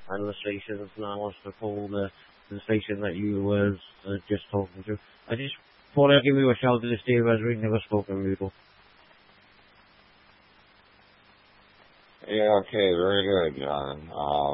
and the stations now wants to call the station that you was just talking to. I just thought I'd give you a shout to this day as we've never spoken before. Yeah, okay, very good, John.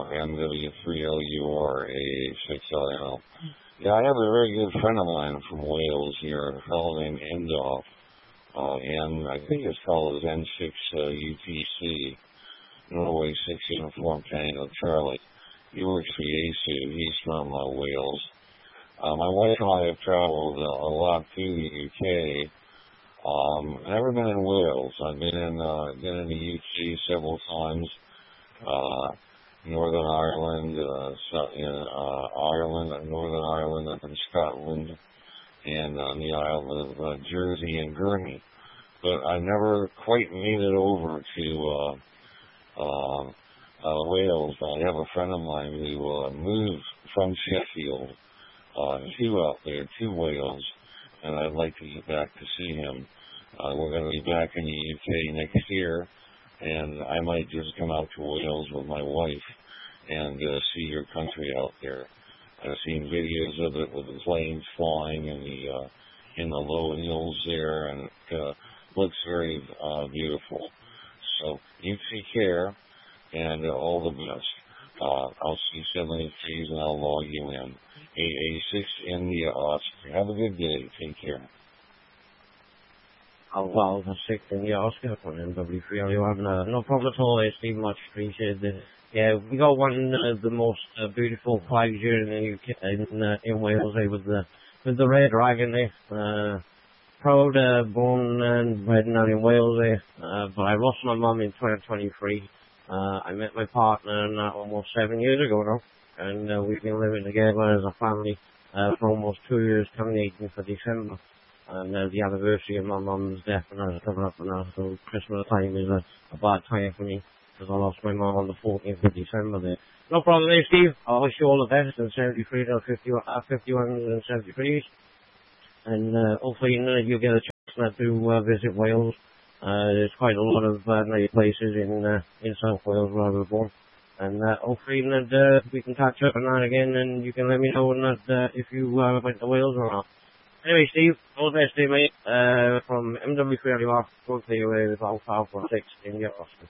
MW3LUR6IL. Yeah, I have a very good friend of mine from Wales here, a fellow named Endolf, and I think it's called his N6 UTC, Norway 6 Uniform Tango Charlie. He works for Yasu. He's from Wales. My wife and I have traveled a lot to the UK. Never been in Wales. I've been in the UK several times. Northern Ireland, Northern Ireland, up in Scotland, and on the Isle of Jersey and Guernsey. But I never quite made it over to Wales. I have a friend of mine who moved from Sheffield to Wales, and I'd like to get back to see him. We're going to be back in the UK next year, and I might just come out to Wales with my wife and see your country out there. I've seen videos of it with the planes flying in the low hills there, and it looks very beautiful. So you take care, and all the best. I'll see 73s, and I'll log you in. AA6 India Oscar. Have a good day. Take care. Well, the 6 India Oscar from MW3. You have no problem at all, Steve. Much appreciated. Yeah, we got one of the most beautiful flags here in the UK, in Wales, with the red dragon there. Proud, born and bred now in Wales there. But I lost my mum in 2023. I met my partner almost 7 years ago now, and we've been living together as a family for almost 2 years, coming 18th of December. And the anniversary of my mum's death and I was coming up now, so Christmas time is a bad time for me, because I lost my mum on the 14th of December there. No problem there, Steve. I wish you all the best in 73 to 51 and 73s. And hopefully you'll get a chance to visit Wales. There's quite a lot of nice places in South Wales where I was born. And hopefully we can catch up on that again, and you can let me know if you went to Wales or not. Anyway, Steve, all the best to you, mate. From MW3LUR, go to you with Alpha 6 in your Oscar.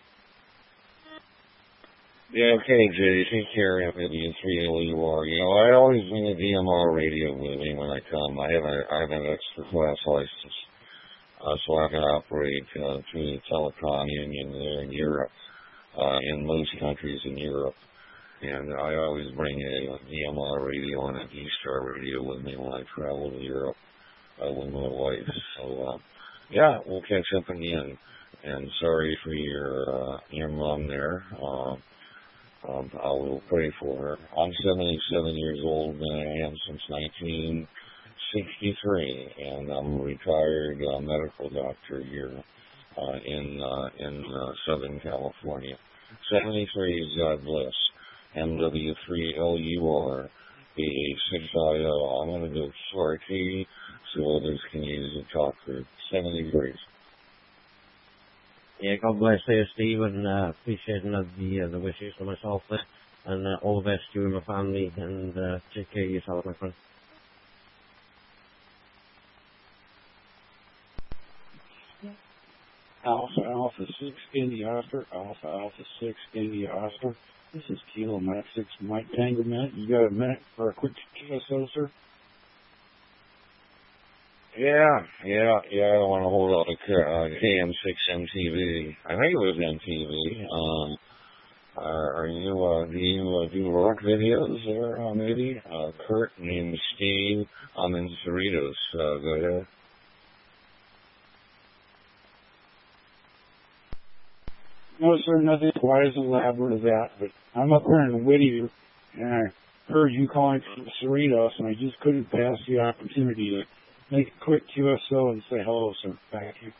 Yeah, okay, Jay. Take care of MW3LUR. You know, I always bring a DMR radio with me when I come. I have an extra class license, so I can operate through the telecom union there in Europe, in most countries in Europe. And I always bring a DMR radio and a D-Star radio with me when I travel to Europe with my wife. So, yeah, we'll catch up again. And sorry for your mom there. I will pray for her. I'm 77 years old, and I am since 1963, and I'm a retired medical doctor here in Southern California. 73, God bless. MW3LUR, AA6IO. I'm going to go shorty so others can use the talk for 70 degrees. Yeah, God bless you, Steve, and appreciate the wishes for myself there. And all the best to you and my family, and take care of yourself, my friend. Alpha 6 India Oscar, Alpha 6 India Oscar. This is Kilo Max 6 Mike Tango Minute. You got a minute for a quick QSO, sir? Yeah, I don't want to hold out a KM6 MTV. I think it was MTV. Do you do rock videos there, maybe? Kurt, named Steve. I'm in Cerritos. Go ahead. No, sir, nothing quite as elaborate as that, but I'm up here in Whittier, and I heard you calling from Cerritos, and I just couldn't pass the opportunity to make a quick QSO and say hello, sir. Thank you.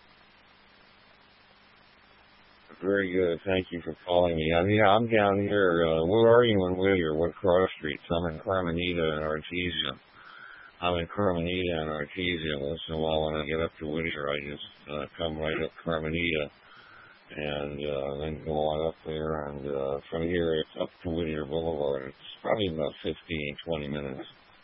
Very good. Thank you for calling me. I'm down here. Where are you in Whittier? What cross streets? I'm in Carmenita and Artesia. Once in a while when I get up to Whittier, I just come right up Carmenita and then go on up there and from here up to Whittier Boulevard. It's probably about 15, 20 minutes.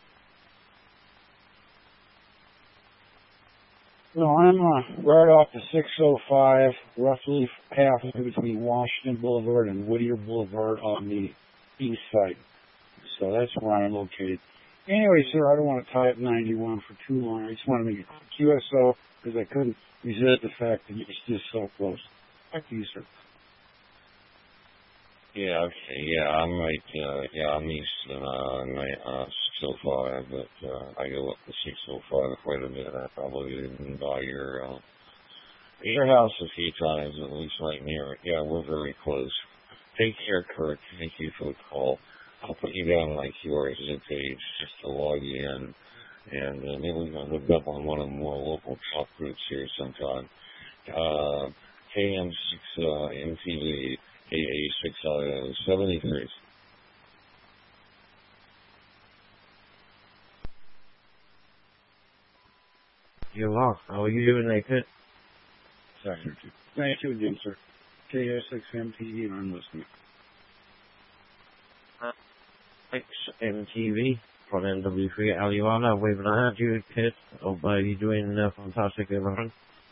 No, I'm right off the 605, roughly halfway between Washington Boulevard and Whittier Boulevard on the east side. So that's where I'm located. Anyway, sir, I don't want to tie up 91 for too long. I just want to make a quick QSO because I couldn't resist the fact that it's just so close. Back to you, sir. Yeah, okay, yeah, I'm right, I'm east on my 605, but I go up to 605 quite a bit. I probably didn't buy your house a few times, at least right near it. Yeah, we're very close. Take care, Kurt. Thank you for the call. I'll put you down like your exit page just to log you in, and maybe we can look up on one of the more local talk groups here sometime. KM6 MTV AA673. You are. How are you doing, Naked? Second. Thank you again, sir. KS6MTV, and I'm listening. XMTV from NW3 Aliana. We've had you, Kit. Hope you're doing fantastic, everyone.